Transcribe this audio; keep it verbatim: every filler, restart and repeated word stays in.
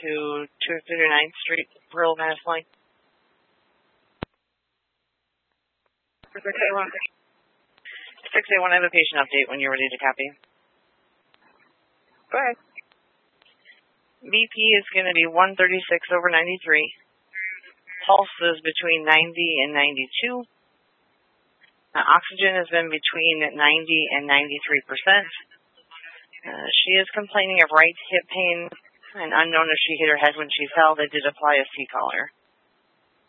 to two thirty-ninth Street, Pearl, Mass. Line. six eight one, I have a patient update when you're ready to copy. Go ahead. B P is going to be one thirty-six over ninety-three. Pulse is between ninety and ninety-two. Uh, oxygen has been between ninety and ninety-three percent. Uh, she is complaining of right hip pain and unknown if she hit her head when she fell. They did apply a C-collar.